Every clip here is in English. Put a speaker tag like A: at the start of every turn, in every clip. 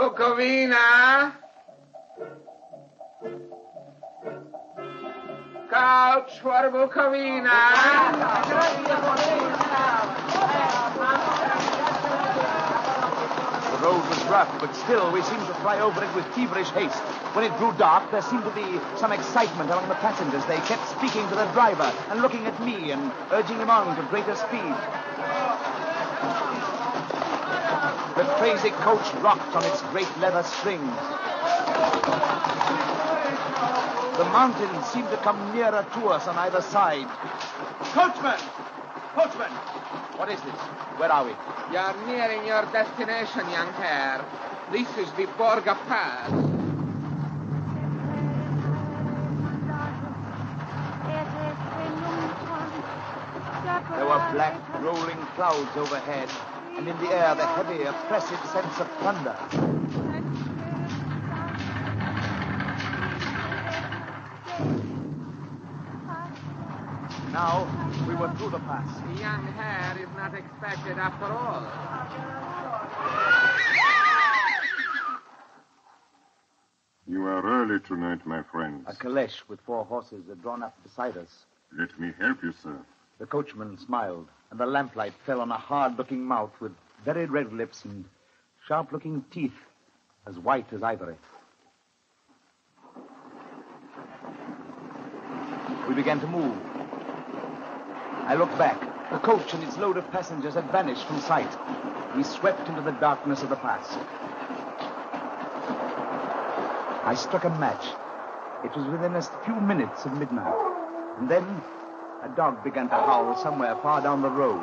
A: Bukovina? Couch for Bukovina?
B: The road was rough, but still we seemed to fly over it with feverish haste. When it grew dark, there seemed to be some excitement among the passengers. They kept speaking to the driver and looking at me and urging him on to greater speed. The crazy coach rocked on its great leather springs. The mountains seemed to come nearer to us on either side. Coachman! Coachman! What is this? Where are we?
A: You're nearing your destination, young hare. This is the Borga Pass.
B: There were black, rolling clouds overhead, and in the air the heavy, oppressive sense of thunder. Now, we were through the pass.
A: The young hare is not expected after all.
C: You are early tonight, my friends.
B: A caleche with 4 horses had drawn up beside us.
C: Let me help you, sir.
B: The coachman smiled, and the lamplight fell on a hard-looking mouth with very red lips and sharp-looking teeth as white as ivory. We began to move. I looked back. The coach and its load of passengers had vanished from sight. We swept into the darkness of the pass. I struck a match. It was within a few minutes of midnight. And then a dog began to howl somewhere far down the road.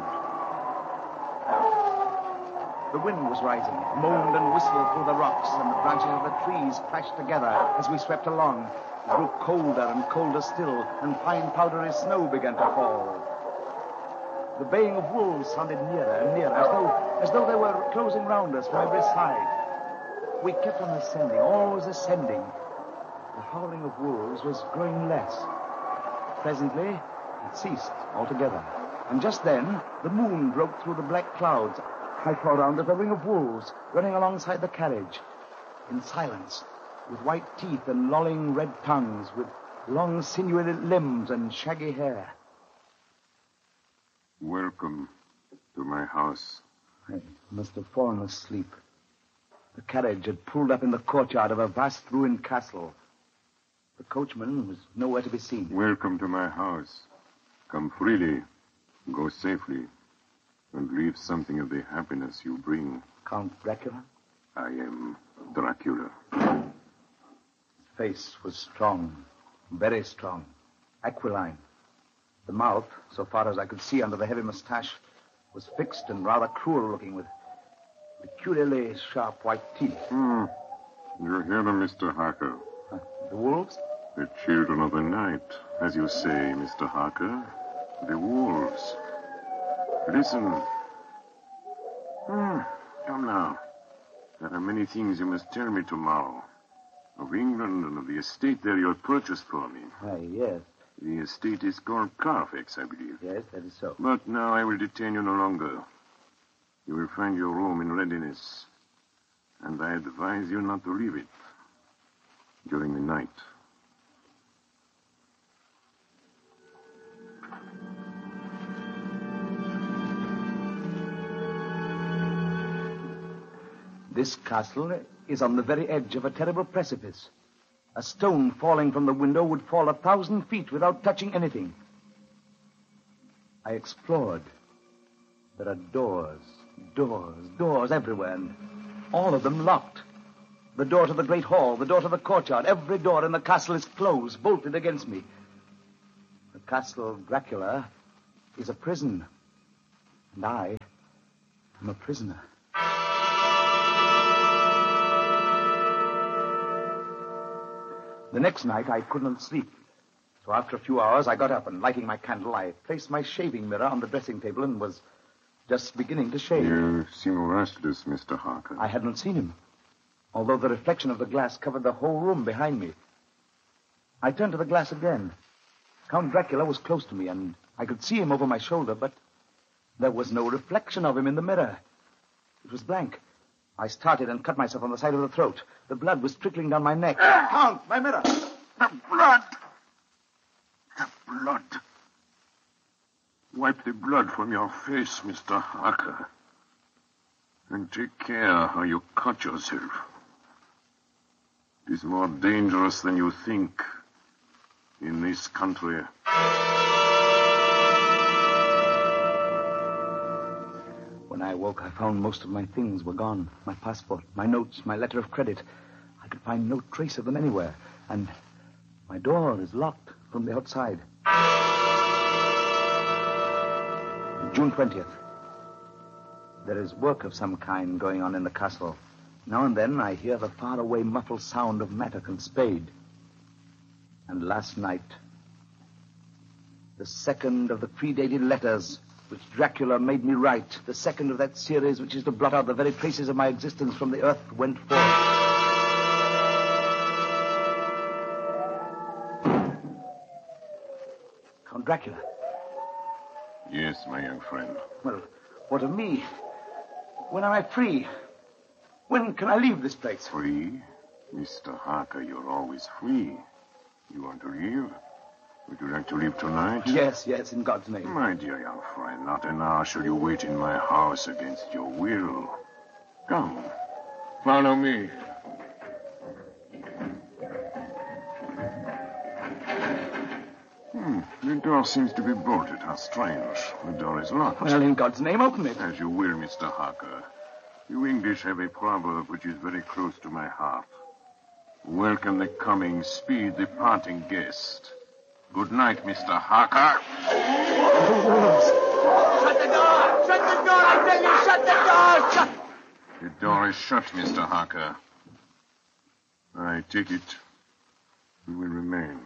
B: The wind was rising. It moaned and whistled through the rocks, and the branches of the trees crashed together as we swept along. It grew colder and colder still, and fine powdery snow began to fall. The baying of wolves sounded nearer and nearer, as though they were closing round us from every side. We kept on ascending, always ascending. The howling of wolves was growing less. Presently, it ceased altogether. And just then, the moon broke through the black clouds. I saw around us a ring of wolves running alongside the carriage, in silence, with white teeth and lolling red tongues, with long sinewy limbs and shaggy hair.
C: Welcome to my house.
B: I must have fallen asleep. The carriage had pulled up in the courtyard of a vast ruined castle. The coachman was nowhere to be seen.
C: Welcome to my house. Come freely, go safely, and leave something of the happiness you bring.
B: Count Dracula?
C: I am Dracula.
B: His face was strong, very strong, aquiline. The mouth, so far as I could see under the heavy mustache, was fixed and rather cruel-looking, with peculiarly sharp white teeth.
C: You hear them, Mr. Harker.
B: The wolves?
C: The children of the night, as you say, Mr. Harker. The wolves. Listen. Come now. There are many things you must tell me tomorrow. Of England and of the estate there you have purchased for me.
B: Yes.
C: The estate is called Carfax, I believe.
B: Yes, that is so.
C: But now I will detain you no longer. You will find your room in readiness. And I advise you not to leave it during the night.
B: This castle is on the very edge of a terrible precipice. A stone falling from the window would fall 1,000 feet without touching anything. I explored. There are doors everywhere, and all of them locked. The door to the great hall, the door to the courtyard, every door in the castle is closed, bolted against me. The castle of Dracula is a prison, and I am a prisoner. The next night, I could not sleep. So after a few hours, I got up and, lighting my candle, I placed my shaving mirror on the dressing table and was just beginning to shave.
C: You seem restless, Mr. Harker.
B: I had not seen him, although the reflection of the glass covered the whole room behind me. I turned to the glass again. Count Dracula was close to me, and I could see him over my shoulder, but there was no reflection of him in the mirror. It was blank. I started and cut myself on the side of the throat. The blood was trickling down my neck. Count, my mirror.
C: The blood! The blood! Wipe the blood from your face, Mr. Harker. And take care how you cut yourself. It is more dangerous than you think in this country.
B: When I awoke, I found most of my things were gone. My passport, my notes, my letter of credit. I could find no trace of them anywhere. And my door is locked from the outside. June 20th. There is work of some kind going on in the castle. Now and then I hear the faraway muffled sound of mattock and spade. And last night, the second of the predated letters which Dracula made me write, the second of that series which is to blot out the very traces of my existence from the earth, went forth. Count Dracula.
C: Yes, my young friend.
B: Well, what of me? When am I free? When can I leave this place?
C: Free? Mr. Harker, you're always free. You want to leave? Would you like to leave tonight?
B: Yes, in God's name.
C: My dear young friend, not an hour shall you wait in my house against your will. Come, follow me. The door seems to be bolted. How strange. The door is locked.
B: Well, in God's name, open it.
C: As you will, Mr. Harker. You English have a proverb which is very close to my heart. Welcome the coming, speed the parting guest. Good night, Mr. Harker.
A: Shut the door! Shut the door! I tell you, shut the door! Shut...
C: The door is shut, Mr. Harker. I take it you will remain.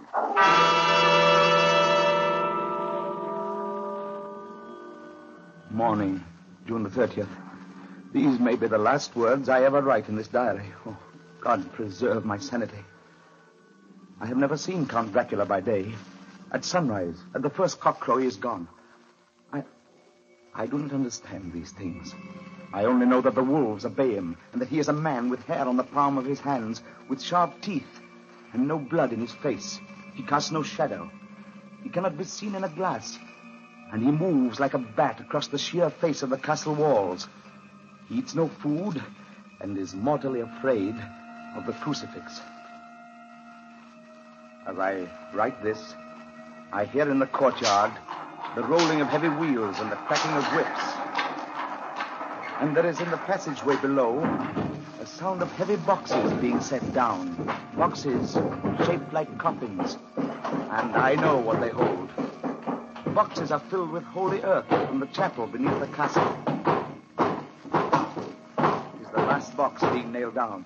B: Morning, June the 30th. These may be the last words I ever write in this diary. Oh, God preserve my sanity. I have never seen Count Dracula by day. At sunrise, at the first cockcrow, he is gone. I do not understand these things. I only know that the wolves obey him, and that he is a man with hair on the palm of his hands, with sharp teeth, and no blood in his face. He casts no shadow. He cannot be seen in a glass, and he moves like a bat across the sheer face of the castle walls. He eats no food, and is mortally afraid of the crucifix. As I write this, I hear in the courtyard the rolling of heavy wheels and the cracking of whips. And there is in the passageway below a sound of heavy boxes being set down. Boxes shaped like coffins. And I know what they hold. The boxes are filled with holy earth from the chapel beneath the castle. It is the last box being nailed down.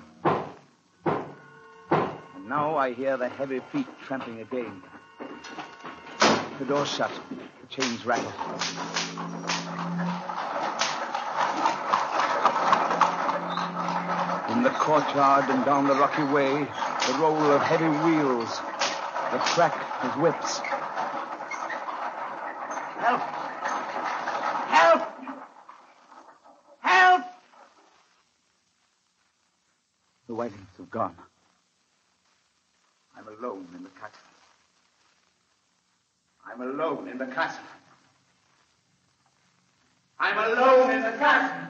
B: And now I hear the heavy feet tramping again. The door's shut. The chains rattle. In the courtyard and down the rocky way, the roll of heavy wheels, the crack of whips. Help! Help! Help! The wagons have gone. I'm alone in the castle. I'm alone in the castle. I'm alone in the castle.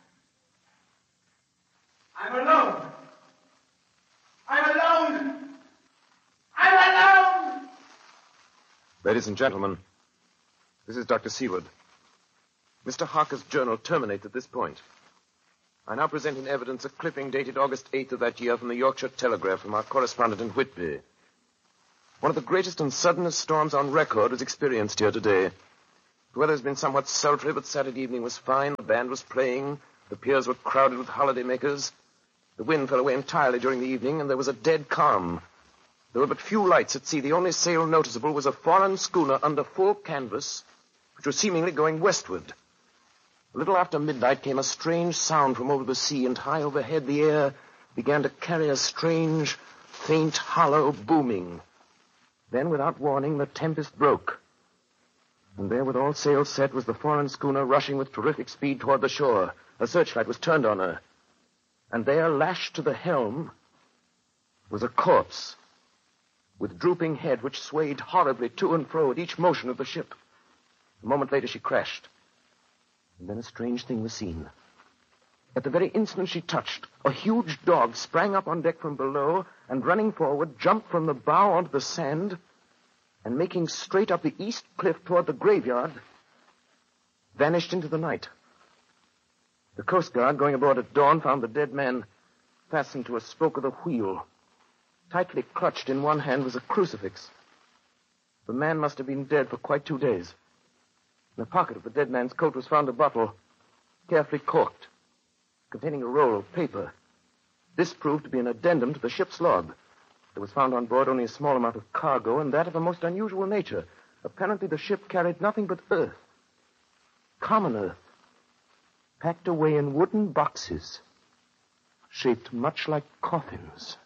B: I'm alone. I'm alone. I'm alone.
D: Ladies and gentlemen, this is Dr. Seward. Mr. Harker's journal terminates at this point. I now present in evidence a clipping dated August 8th of that year from the Yorkshire Telegraph from our correspondent in Whitby. One of the greatest and suddenest storms on record was experienced here today. The weather has been somewhat sultry, but Saturday evening was fine. The band was playing. The piers were crowded with holidaymakers. The wind fell away entirely during the evening, and there was a dead calm. There were but few lights at sea. The only sail noticeable was a foreign schooner under full canvas, which was seemingly going westward. A little after midnight came a strange sound from over the sea, and high overhead the air began to carry a strange, faint, hollow booming. Then, without warning, the tempest broke. And there, with all sails set, was the foreign schooner rushing with terrific speed toward the shore. A searchlight was turned on her. And there, lashed to the helm, was a corpse with drooping head which swayed horribly to and fro at each motion of the ship. A moment later, she crashed. And then a strange thing was seen. At the very instant she touched, a huge dog sprang up on deck from below and, running forward, jumped from the bow onto the sand and, making straight up the east cliff toward the graveyard, vanished into the night. The Coast Guard, going aboard at dawn, found the dead man fastened to a spoke of the wheel. Tightly clutched in one hand was a crucifix. The man must have been dead for quite 2 days. In the pocket of the dead man's coat was found a bottle, carefully corked, containing a roll of paper. This proved to be an addendum to the ship's log. There was found on board only a small amount of cargo, and that of a most unusual nature. Apparently the ship carried nothing but earth. Common earth. Packed away in wooden boxes, shaped much like coffins.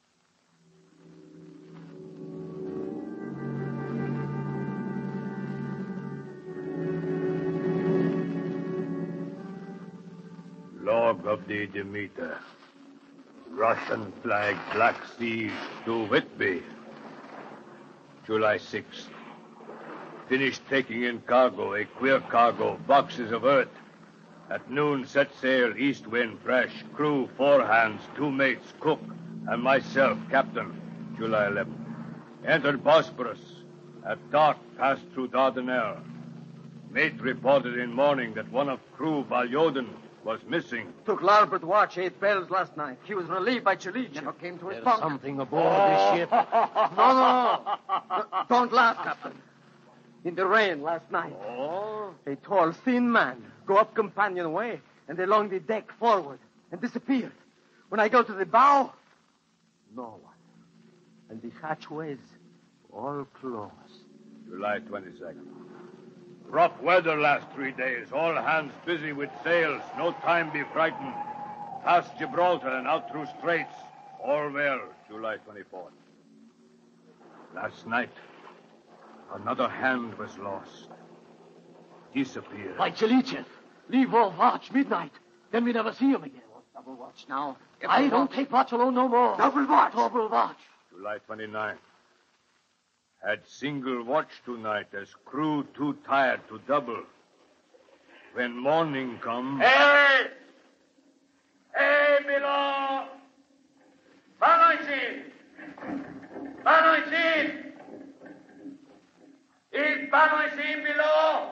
E: Log of the Demeter. Russian flag, Black Sea to Whitby. July 6th. Finished taking in cargo, a queer cargo, boxes of earth. At noon, set sail, east wind, fresh. Crew, 4 hands, 2 mates, cook, and myself, captain. July 11th. Entered Bosporus. At dark, passed through Dardanelles. Mate reported in morning that one of crew, Valyoden, was missing.
F: Took larboard watch, 8 bells last night. He was relieved by Chalich. Never came to his
G: There's
F: bunk.
G: something aboard this ship.
F: No. Don't laugh, Captain. In the rain last night.
E: Oh?
F: A tall, thin man go up companionway and along the deck forward and disappeared. When I go to the bow, no one. And the hatchways all closed.
E: July 22nd. Rough weather last 3 days. All hands busy with sails. No time be frightened. Past Gibraltar and out through straits. All well. July 24th. Last night, another hand was lost. Disappeared.
G: By Chalichev. Leave off watch midnight. Then we never see him again.
F: Double watch now.
G: I don't take watch alone no more.
F: Double watch.
G: Double watch.
E: July 29th. Had single watch tonight as crew too tired to double. When morning come...
H: Hey! Hey, below! Panoisin! Panoisin! Is Panoisin below?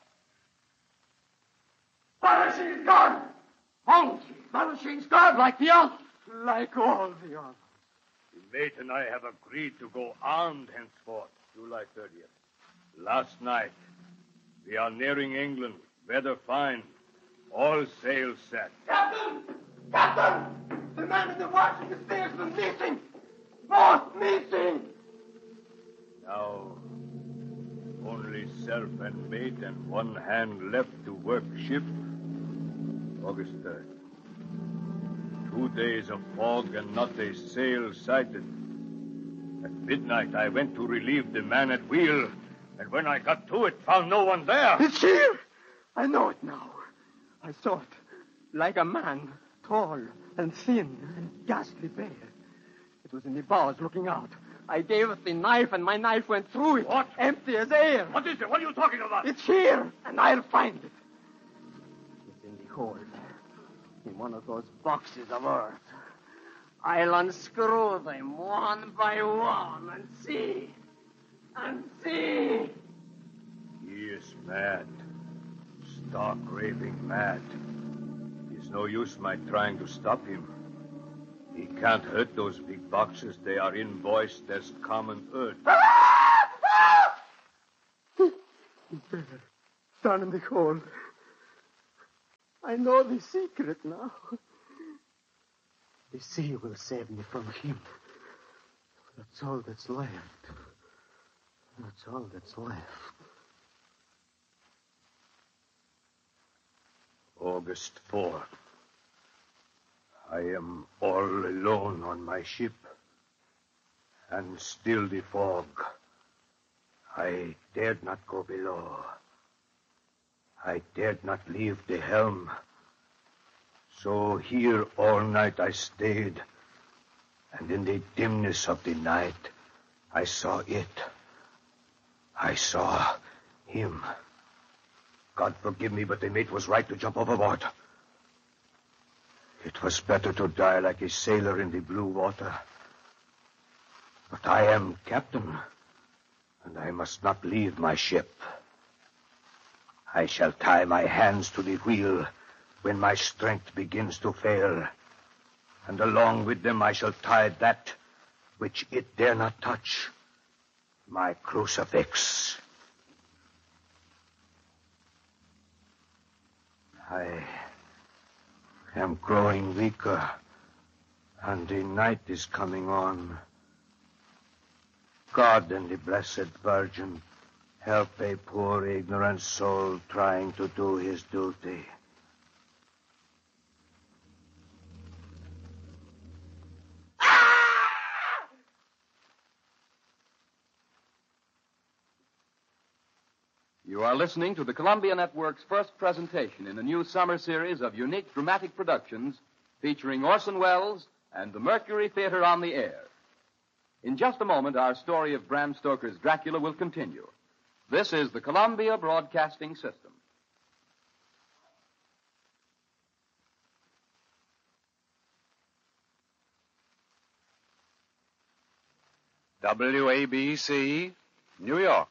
H: Panoisin's gone!
G: Monkey. Manuchin's gone like the others.
F: Like all the others.
E: The mate and I have agreed to go armed henceforth, July 30th. Last night, we are nearing England. Weather fine. All sails set.
H: Captain! Captain! The man in the watch in the stairs was missing! Both missing!
E: Now, only self and mate and one hand left to work ship. August 3rd. 2 days of fog and not a sail sighted. At midnight, I went to relieve the man at wheel, and when I got to it, found no one there.
F: It's here! I know it now. I saw it. Like a man, tall and thin and ghastly pale. It was in the bows looking out. I gave it the knife, and my knife went through it.
E: What?
F: Empty as air.
E: What is it? What are you talking about?
F: It's here, and I'll find it. It's in the hold. In one of those boxes of earth. I'll unscrew them one by one and see. And see.
E: He is mad. Stark raving mad. It's no use my trying to stop him. He can't hurt those big boxes. They are invoiced as common earth.
F: There, down in the hold. I know the secret now. The sea will save me from him. That's all that's left. That's all that's left.
E: August 4th. I am all alone on my ship. And still the fog. I dared not go below. I dared not leave the helm. So here all night I stayed, and in the dimness of the night, I saw it. I saw him. God forgive me, but the mate was right to jump overboard. It was better to die like a sailor in the blue water. But I am captain, and I must not leave my ship. I shall tie my hands to the wheel when my strength begins to fail, and along with them I shall tie that which it dare not touch, my crucifix. I am growing weaker, and the night is coming on. God and the Blessed Virgin help a poor ignorant soul trying to do his duty.
I: You are listening to the Columbia Network's first presentation in a new summer series of unique dramatic productions featuring Orson Welles and the Mercury Theater on the Air. In just a moment, our story of Bram Stoker's Dracula will continue. This is the Columbia Broadcasting System.
J: WABC, New York.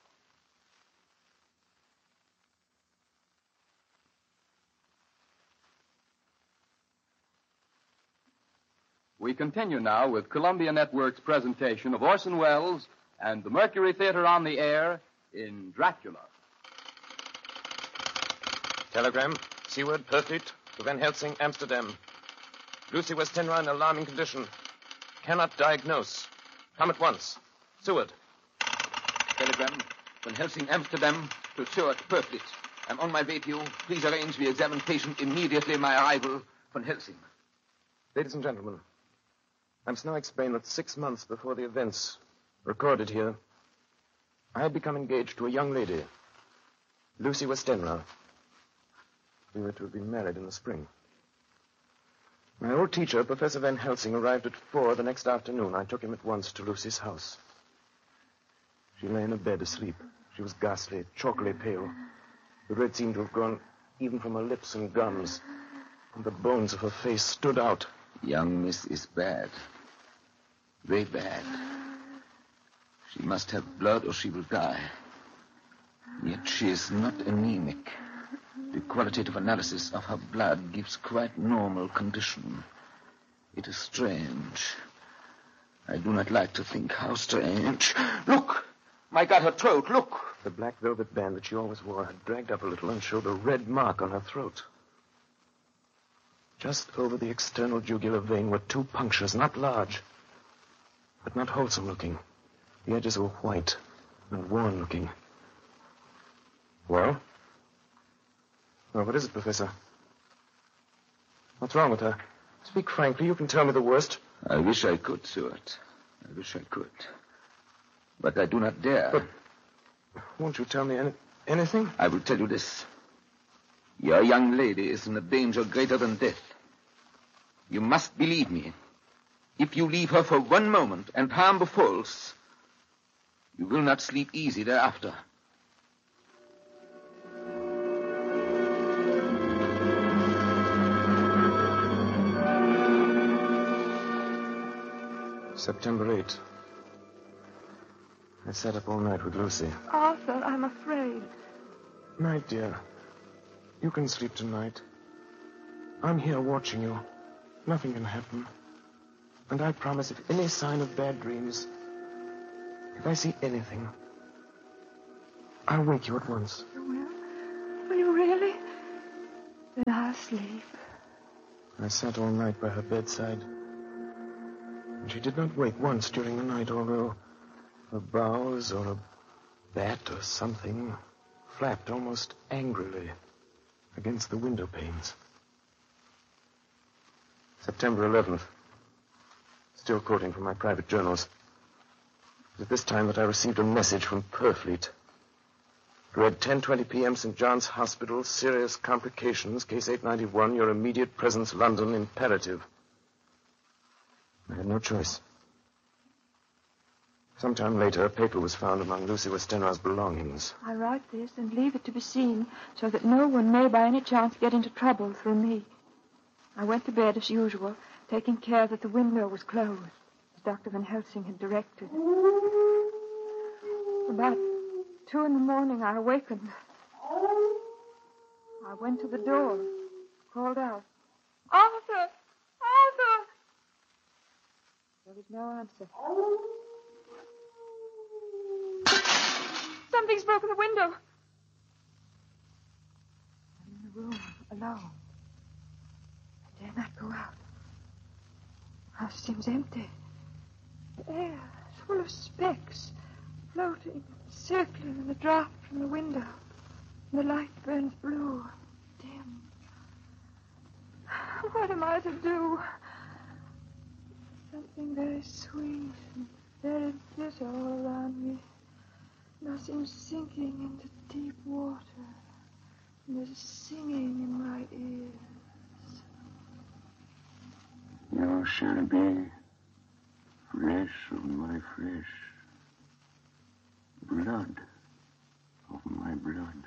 I: We continue now with Columbia Network's presentation of Orson Welles and the Mercury Theater on the Air in Dracula.
D: Telegram, Seward, Purfleet, to Van Helsing, Amsterdam. Lucy Westenra in alarming condition. Cannot diagnose. Come at once. Seward.
A: Telegram, Van Helsing, Amsterdam, to Stuart Purfleet. I'm on my way to you. Please arrange we examine patient immediately my arrival, Van Helsing.
D: Ladies and gentlemen, I must now explain that 6 months before the events recorded here, I had become engaged to a young lady, Lucy Westenra. We were to have been married in the spring. My old teacher, Professor Van Helsing, arrived at 4 the next afternoon. I took him at once to Lucy's house. She lay in a bed asleep. She was ghastly, chalkily pale. The red seemed to have gone even from her lips and gums, and the bones of her face stood out.
A: Young miss is bad. Very bad. She must have blood or she will die. Yet she is not anemic. The qualitative analysis of her blood gives quite normal condition. It is strange. I do not like to think how strange. Look! My God, her throat, look!
D: The black velvet band that she always wore had dragged up a little and showed a red mark on her throat. Just over the external jugular vein were 2 punctures, not large, but not wholesome-looking. The edges were white and worn-looking. Well? Well, what is it, Professor? What's wrong with her? Speak frankly. You can tell me the worst.
A: I wish I could, Stuart. I wish I could. But I do not dare.
D: But won't you tell me anything?
A: I will tell you this. Your young lady is in a danger greater than death. You must believe me. If you leave her for 1 moment and harm befalls, you will not sleep easy thereafter.
D: September 8th. I sat up all night with Lucy.
K: Arthur, I'm afraid.
D: Night, dear. You can sleep tonight. I'm here watching you. Nothing can happen. And I promise if any sign of bad dreams, if I see anything, I'll wake you at once.
K: You will? Will you really? Then I'll sleep.
D: I sat all night by her bedside. And she did not wake once during the night, although her brows or a bat or something flapped almost angrily against the window panes. September 11th. Still quoting from my private journals. It was at this time that I received a message from Purfleet. Read 10:20 p.m. St. John's Hospital. Serious complications. Case 891. Your immediate presence, London. Imperative. I had no choice. Sometime later, a paper was found among Lucy Westenra's belongings.
K: I write this and leave it to be seen so that no one may by any chance get into trouble through me. I went to bed as usual, taking care that the window was closed, as Dr. Van Helsing had directed. About 2 a.m, I awakened. I went to the door, called out, "Arthur! Arthur!" There was no answer. Something's broken the window. I'm in the room, alone. I dare not go out. The house seems empty. The air is full of specks, floating, circling in the draught from the window. And the light burns blue, dim. What am I to do? Something very sweet and very bitter all around me. And I seem sinking into deep water. And there's a singing in my ears.
C: You shall be flesh of my flesh, blood of my blood.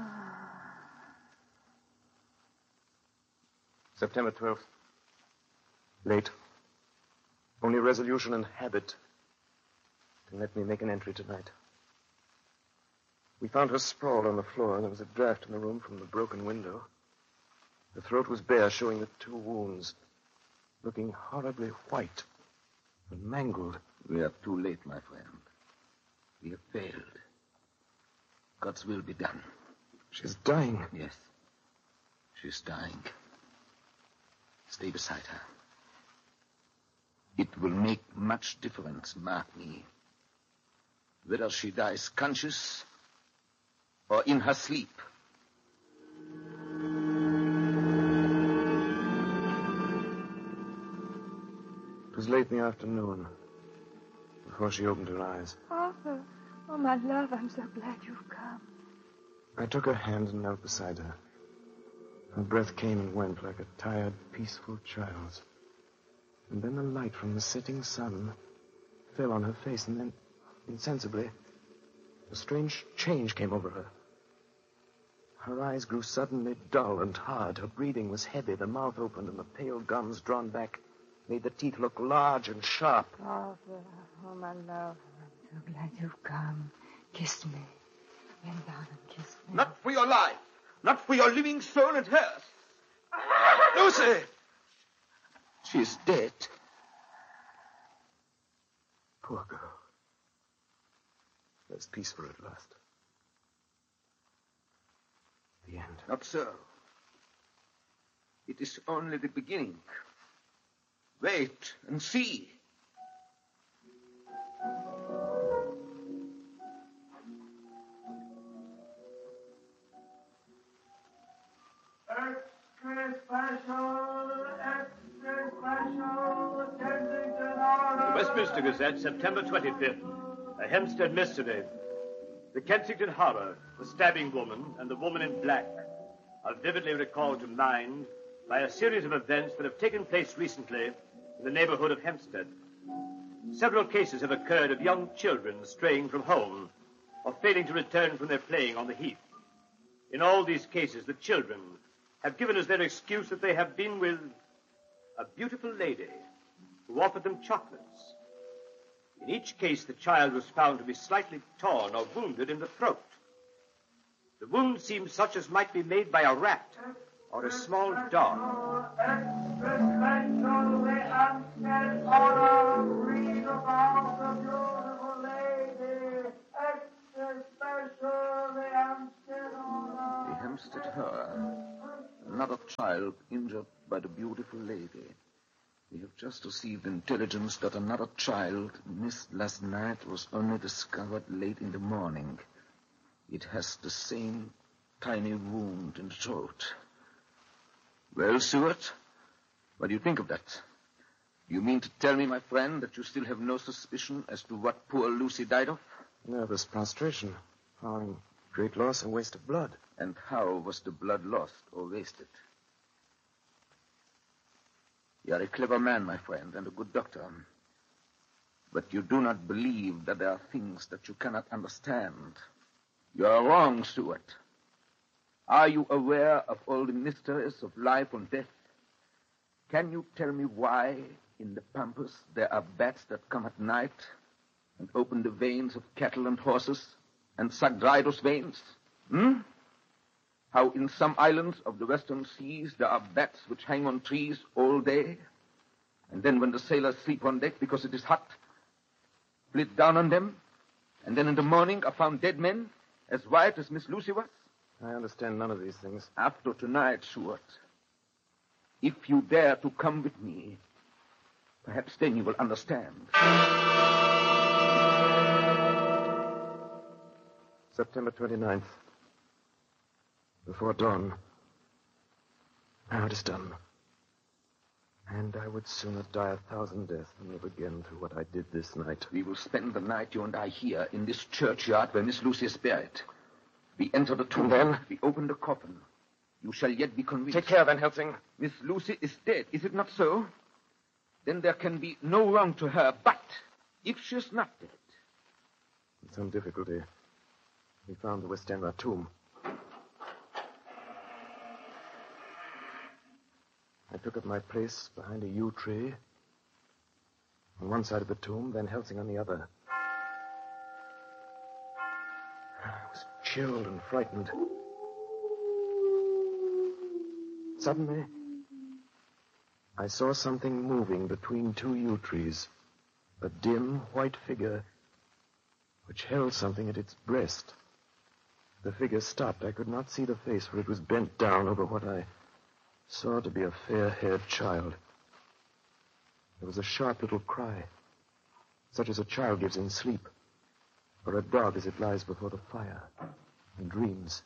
D: September 12th. Late. Only resolution and habit can let me make an entry tonight. We found her sprawled on the floor, and there was a draft in the room from the broken window. Her throat was bare, showing the 2 wounds, looking horribly white and mangled.
A: We are too late, my friend. We have failed. God's will be done.
D: She's dying.
A: Yes. She's dying. Stay beside her. It will make much difference, mark me, whether she dies conscious or in her sleep.
D: It was late in the afternoon before she opened her eyes.
K: Arthur, oh, my love, I'm so glad you've come.
D: I took her hand and knelt beside her. Her breath came and went like a tired, peaceful child's. And then the light from the setting sun fell on her face, and then, insensibly, a strange change came over her. Her eyes grew suddenly dull and hard. Her breathing was heavy. The mouth opened, and the pale gums, drawn back, made the teeth look large and sharp.
K: Arthur, oh, my love, I'm so glad you've come. Kiss me. Bend down and kiss me.
A: Not for your life. Not for your living soul and hers. Lucy! She's dead.
D: Poor girl. There's peace for her at last. The end.
A: Not so. It is only the beginning. Wait and see.
E: The Westminster Gazette, September 25th. A Hempstead mystery. The Kensington Horror, the stabbing woman, and the woman in black are vividly recalled to mind by a series of events that have taken place recently in the neighborhood of Hempstead. Several cases have occurred of young children straying from home or failing to return from their playing on the heath. In all these cases, the children have given as their excuse that they have been with a beautiful lady who offered them chocolates. In each case, the child was found to be slightly torn or wounded in the throat. The wound seemed such as might be made by a rat or a small dog.
A: The Hempstead Horror. Another child injured by the beautiful lady. We have just received intelligence that another child missed last night was only discovered late in the morning. It has the same tiny wound in the throat. Well, Stuart, what do you think of that? You mean to tell me, my friend, that you still have no suspicion as to what poor Lucy died of?
D: Nervous prostration, following great loss and waste of blood.
A: And how was the blood lost or wasted? You are a clever man, my friend, and a good doctor. But you do not believe that there are things that you cannot understand. You are wrong, Stuart. Are you aware of all the mysteries of life and death? Can you tell me why in the pampas there are bats that come at night and open the veins of cattle and horses and suck dry those veins? How in some islands of the western seas there are bats which hang on trees all day, and then when the sailors sleep on deck because it is hot, split down on them, and then in the morning are found dead men, as white as Miss Lucy was?
D: I understand none of these things.
A: After tonight, Stuart, if you dare to come with me, perhaps then you will understand.
D: September 29th. Before dawn. Now it is done. And I would sooner die 1,000 deaths than live again through what I did this night.
A: We will spend the night, you and I, here, in this churchyard where Miss Lucy is buried. We enter the tomb.
D: And then?
A: We open the coffin. You shall yet be convinced.
D: Take care, Van Helsing.
A: Miss Lucy is dead, is it not so? Then there can be no wrong to her. But if she is not dead...
D: With some difficulty, we found the Westenra tomb. I took up my place behind a yew tree. On one side of the tomb, Van Helsing on the other. I was chilled and frightened. Suddenly, I saw something moving between two yew trees. A dim, white figure which held something at its breast. The figure stopped. I could not see the face, for it was bent down over what I saw to be a fair-haired child. There was a sharp little cry, such as a child gives in sleep, or a dog as it lies before the fire and dreams.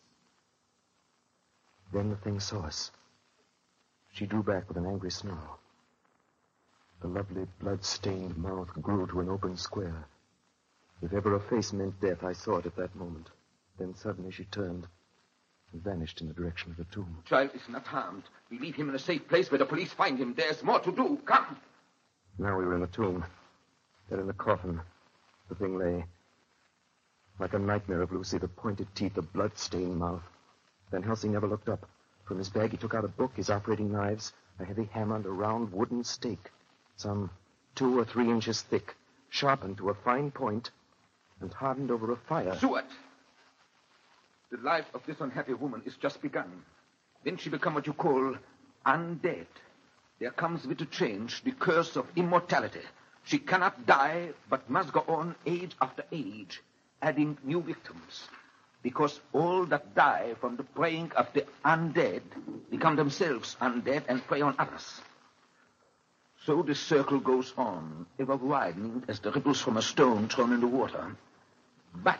D: Then the thing saw us. She drew back with an angry snarl. The lovely blood-stained mouth grew to an open square. If ever a face meant death, I saw it at that moment. Then suddenly she turned and vanished in the direction of the tomb.
A: The child is not harmed. We leave him in a safe place where the police find him. There's more to do. Come.
D: Now we were in the tomb. There in the coffin, the thing lay. Like a nightmare of Lucy, the pointed teeth, the blood-stained mouth. Van Helsing never looked up. From his bag, he took out a book, his operating knives, a heavy hammer, and a round wooden stake, some 2 or 3 inches thick, sharpened to a fine point, and hardened over a fire.
A: Stuart! The life of this unhappy woman is just begun. Then she become what you call undead. There comes with the change the curse of immortality. She cannot die, but must go on age after age, adding new victims. Because all that die from the preying of the undead become themselves undead and prey on others. So the circle goes on, ever widening as the ripples from a stone thrown in the water. But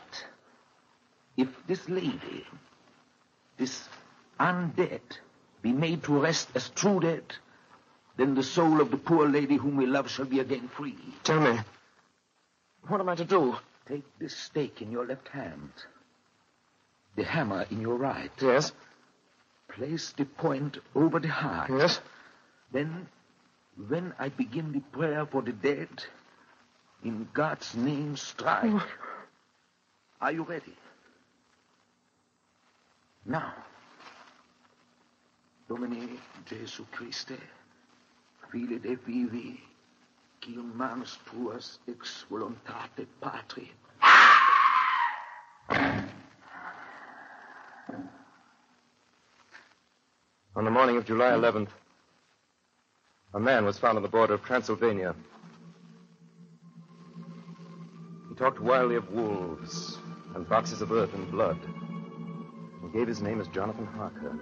A: if this lady, this undead, be made to rest as true dead, then the soul of the poor lady whom we love shall be again free.
D: Tell me, what am I to do?
A: Take this stake in your left hand, the hammer in your right.
D: Yes.
A: Place the point over the heart.
D: Yes.
A: Then, when I begin the prayer for the dead, in God's name strike. Are you ready? Now, Domine Jesu Christe, Fili de vivi, qui in manus tuas ex voluntate Patri.
D: On the morning of July 11th, a man was found on the border of Transylvania. He talked wildly of wolves and boxes of earth and blood, and gave his name as Jonathan Harker.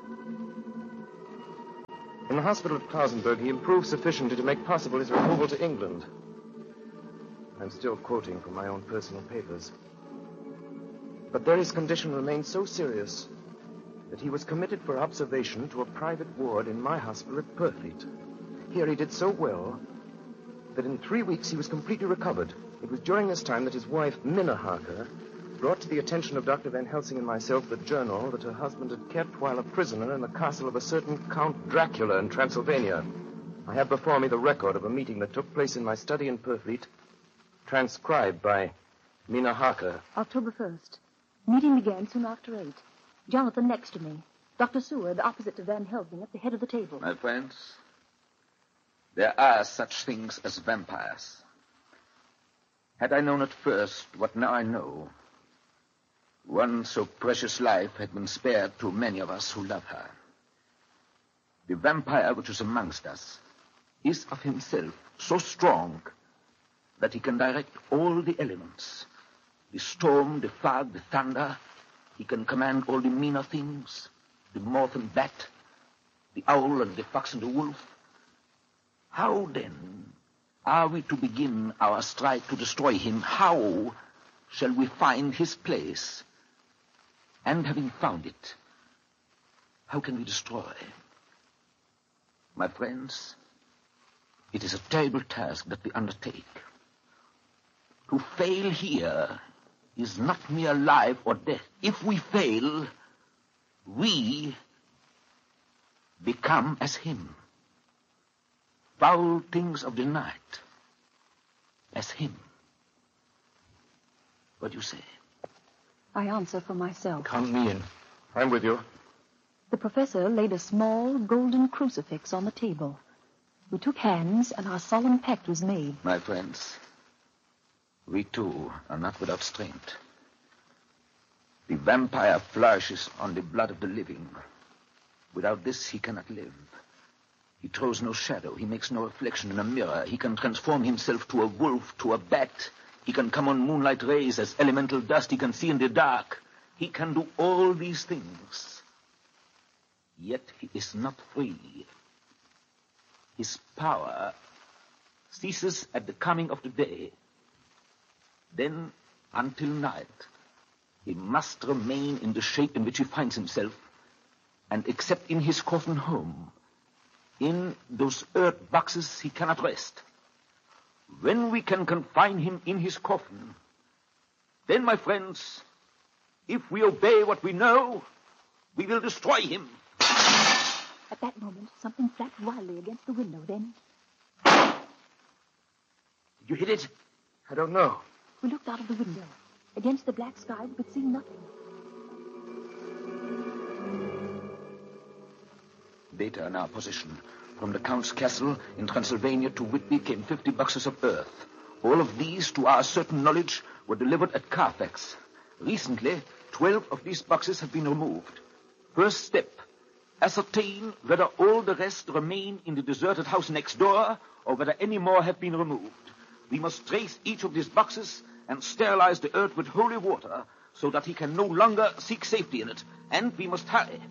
D: In the hospital at Klausenberg, he improved sufficiently to make possible his removal to England. I'm still quoting from my own personal papers. But there his condition remained so serious that he was committed for observation to a private ward in my hospital at Purfleet. Here he did so well that in 3 weeks he was completely recovered. It was during this time that his wife, Minna Harker, brought to the attention of Dr. Van Helsing and myself the journal that her husband had kept while a prisoner in the castle of a certain Count Dracula in Transylvania. I have before me the record of a meeting that took place in my study in Purfleet, transcribed by Mina Harker.
L: October 1st. Meeting began soon after 8. Jonathan next to me. Dr. Seward opposite to Van Helsing at the head of the table.
A: My friends, there are such things as vampires. Had I known at first what now I know, one so precious life had been spared to many of us who love her. The vampire which is amongst us is of himself so strong that he can direct all the elements. The storm, the fog, the thunder. He can command all the meaner things, the moth and bat, the owl and the fox and the wolf. How, then, are we to begin our strike to destroy him? How shall we find his place? And having found it, how can we destroy? My friends, it is a terrible task that we undertake. To fail here is not mere life or death. If we fail, we become as him. Foul things of the night, as him. What do you say?
L: I answer for myself.
D: Count me in. I'm with you.
L: The professor laid a small golden crucifix on the table. We took hands, and our solemn pact was made.
A: My friends, we too are not without strength. The vampire flourishes on the blood of the living. Without this, he cannot live. He throws no shadow. He makes no reflection in a mirror. He can transform himself to a wolf, to a bat. He can come on moonlight rays as elemental dust. He can see in the dark. He can do all these things. Yet he is not free. His power ceases at the coming of the day. Then, until night, he must remain in the shape in which he finds himself, and except in his coffin home, in those earth boxes, he cannot rest. When we can confine him in his coffin, then, my friends, if we obey what we know, we will destroy him.
L: At that moment, something flapped wildly against the window. Then...
A: Did you hit it?
D: I don't know.
L: We looked out of the window. Against the black sky, we could see nothing.
A: Data in our possession. From the Count's castle in Transylvania to Whitby came 50 boxes of earth. All of these, to our certain knowledge, were delivered at Carfax. Recently, 12 of these boxes have been removed. First step, ascertain whether all the rest remain in the deserted house next door or whether any more have been removed. We must trace each of these boxes and sterilize the earth with holy water so that he can no longer seek safety in it. And we must hurry.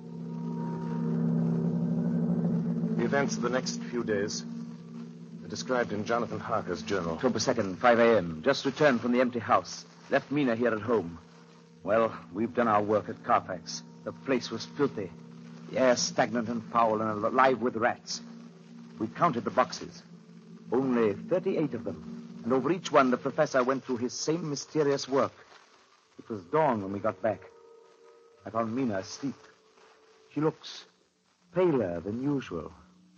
D: The events of the next few days are described in Jonathan Harker's journal.
B: October 2nd, 5 a.m. Just returned from the empty house. Left Mina here at home. Well, we've done our work at Carfax. The place was filthy. The air stagnant and foul and alive with rats. We counted the boxes. Only 38 of them. And over each one, the professor went through his same mysterious work. It was dawn when we got back. I found Mina asleep. She looks paler than usual.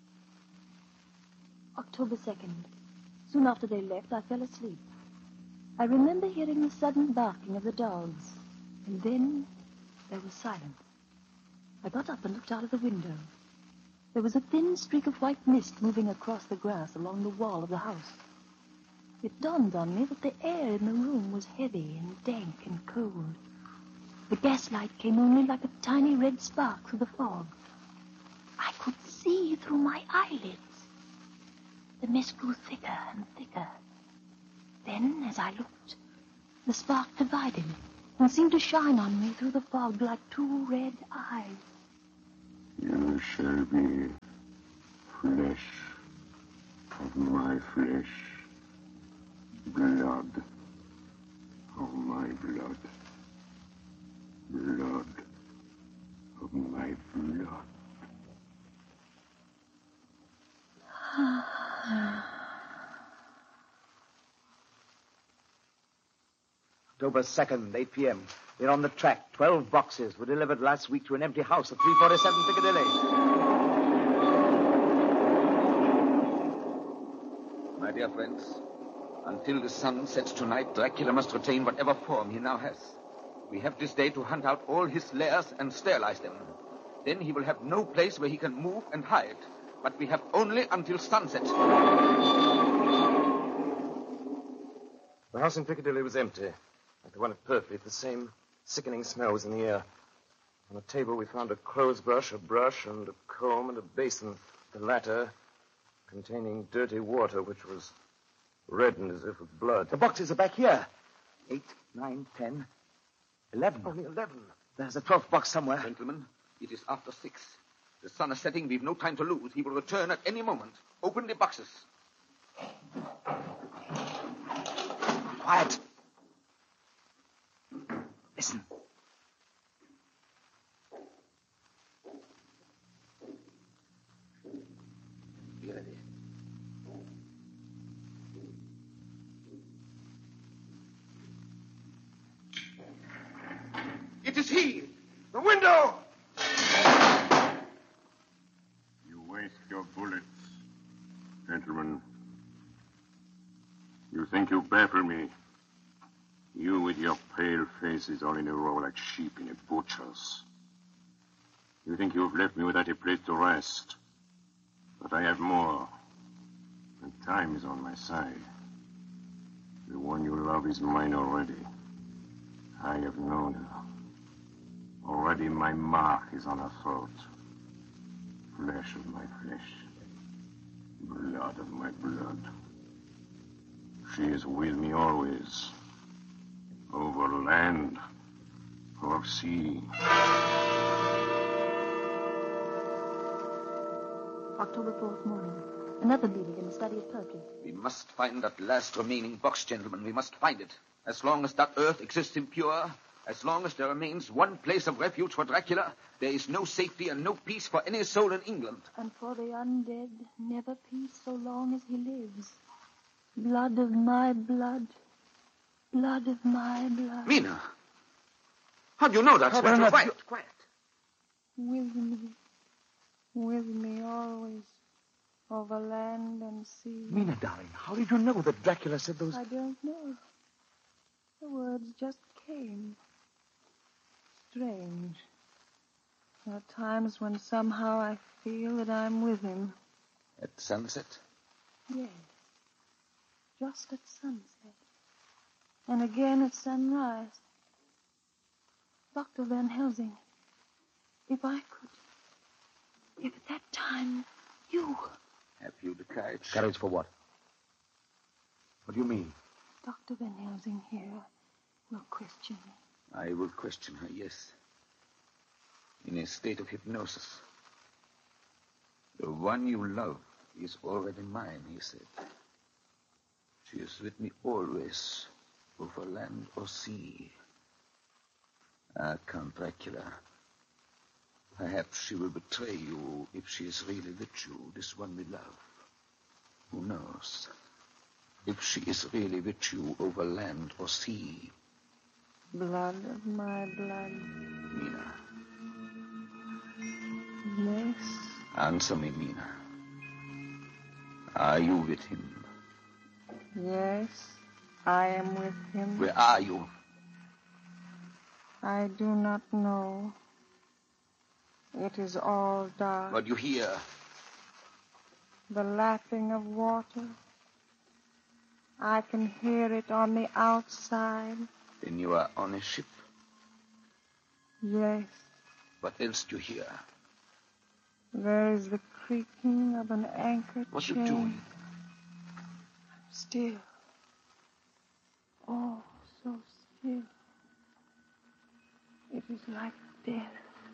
L: October 2nd. Soon after they left, I fell asleep. I remember hearing the sudden barking of the dogs. And then there was silence. I got up and looked out of the window. There was a thin streak of white mist moving across the grass along the wall of the house. It dawned on me that the air in the room was heavy and dank and cold. The gaslight came only like a tiny red spark through the fog. I could see through my eyelids. The mist grew thicker and thicker. Then, as I looked, the spark divided and seemed to shine on me through the fog like two red eyes.
C: You shall be flesh of my flesh, blood of my blood, blood of my blood.
B: October 2nd, 8 p.m. We're on the track. 12 boxes were delivered last week to an empty house at 347 Piccadilly.
A: My dear friends, until the sun sets tonight, Dracula must retain whatever form he now has. We have this day to hunt out all his lairs and sterilize them. Then he will have no place where he can move and hide. But we have only until sunset.
D: The house in Piccadilly was empty, like the one at Purfleet. The same sickening smell was in the air. On the table we found a clothes brush, a brush, and a comb, and a basin. The latter containing dirty water, which was reddened as if with blood.
B: The boxes are back here. 8, 9, 10, 11.
D: Only 11.
B: There's a 12th box somewhere.
A: Gentlemen, it is after 6. The sun is setting. We've no time to lose. He will return at any moment. Open the boxes.
B: Quiet. Listen. Be ready.
H: It is he! The window!
C: You waste your bullets, gentlemen. You think you baffle me? You with your pale faces all in a row like sheep in a butcher's. You think you've left me without a place to rest. But I have more. And time is on my side. The one you love is mine already. I have known her. Already my mark is on her throat. Flesh of my flesh. Blood of my blood. She is with me always. Over land or sea.
L: October 4th morning. Another meeting in the study at Purfleet.
A: We must find that last remaining box, gentlemen. We must find it. As long as that earth exists impure, as long as there remains one place of refuge for Dracula, there is no safety and no peace for any soul in England.
L: And for the undead, never peace so long as he lives. Blood of my blood. Blood of my blood.
A: Mina! How do you know that?
B: Quiet. Quiet.
K: With me. With me always. Over land and sea.
B: Mina, darling, how did you know that Dracula said those...
K: I don't know. The words just came. Strange. There are times when somehow I feel that I'm with him.
A: At sunset?
K: Yes. Just at sunset. And again at sunrise. Dr. Van Helsing, if I could... If at that time you...
A: Have you the courage?
B: Courage for what? What do you mean?
K: Dr. Van Helsing here will question me.
A: I will question her, yes. In a state of hypnosis. The one you love is already mine, he said. She is with me always, over land or sea. Ah, Count Dracula. Perhaps she will betray you if she is really with you, this one we love. Who knows? If she is really with you over land or sea.
K: Blood of my blood.
A: Mina.
K: Yes.
A: Answer me, Mina. Are you with him?
K: Yes, I am with him.
A: Where are you?
K: I do not know. It is all dark.
A: What do you hear?
K: The lapping of water. I can hear it on the outside.
A: Then you are on a ship.
K: Yes.
A: What else do you hear?
K: There is the creaking of an anchor
A: What are
K: chain.
A: you doing?
K: Still. Oh, so still. It is like death.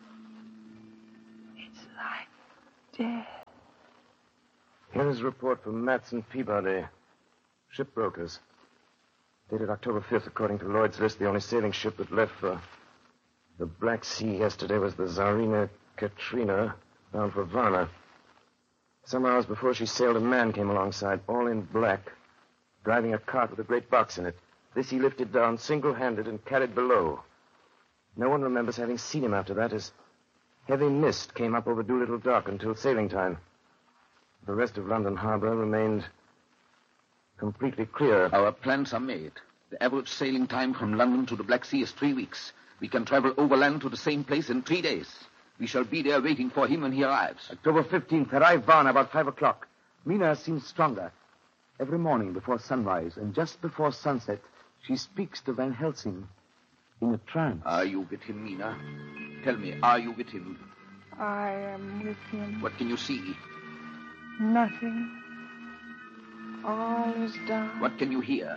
K: It's like death.
D: Here is a report from Matson Peabody, shipbrokers. Dated October 5th, according to Lloyd's list, the only sailing ship that left for the Black Sea yesterday was the Tsarina Katrina, bound for Varna. Some hours before she sailed, a man came alongside, all in black, driving a cart with a great box in it. This he lifted down single-handed and carried below. No one remembers having seen him after that, as heavy mist came up over Doolittle Dock until sailing time. The rest of London Harbor remained completely clear.
A: Our plans are made. The average sailing time from London to the Black Sea is 3 weeks. We can travel overland to the same place in 3 days. We shall be there waiting for him when he arrives.
B: October 15th, arrive Varna about 5 o'clock. Mina seems stronger. Every morning before sunrise and just before sunset, she speaks to Van Helsing in a trance.
A: Are you with him, Mina? Tell me, are you with him?
K: I am with him.
A: What can you see?
K: Nothing. All is dark.
A: What can you hear?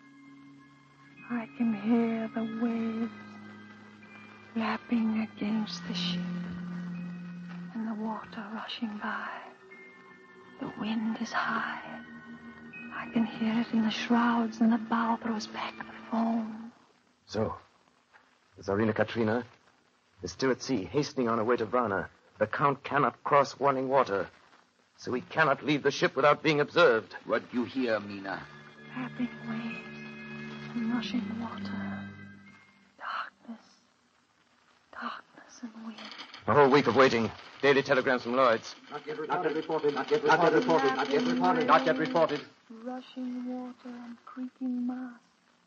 K: I can hear the waves lapping against the ship and the water rushing by. The wind is high. I can hear it in the shrouds, and the bow throws back the foam.
D: So, the Tsarina Katrina is still at sea, hastening on her way to Varna. The Count cannot cross running water, so he cannot leave the ship without being observed.
A: What do you hear, Mina?
K: Lapping waves and rushing water. Darkness and wind.
D: A whole week of waiting. Daily telegrams from Lloyd's.
H: Not yet reported. Not yet reported. Not yet reported.
K: Rushing water and creaking mast.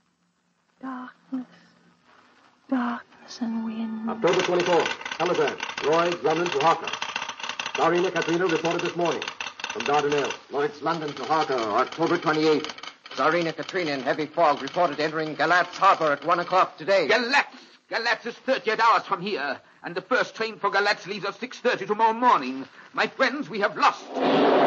K: Darkness and wind.
H: October 24th. Telegram. Lloyd's, London to Harker. Tsarina Katrina reported this morning. From Dardanelles. Lloyd's, London to Harker, October 28th.
F: Tsarina Katrina in heavy fog reported entering Galatz Harbor at 1 o'clock today.
A: Galatz! Galatz is 38 hours from here, and the first train for Galatz leaves at 6:30 tomorrow morning. My friends, we have lost.